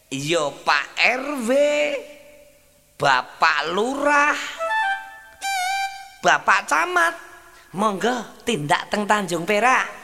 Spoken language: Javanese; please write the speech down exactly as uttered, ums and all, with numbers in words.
Yo Pak R W, Bapak Lurah, Bapak Camat, monggo tindak teng Tanjung Perak.